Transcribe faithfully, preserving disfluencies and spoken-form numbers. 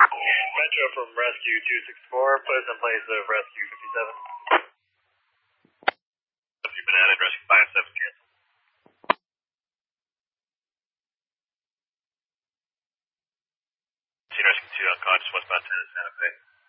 Metro from Rescue two six four, place in place of Rescue fifty-seven. You've been added, Rescue five seven, cancel. Rescue two unconscious, westbound ten to Santa Fe.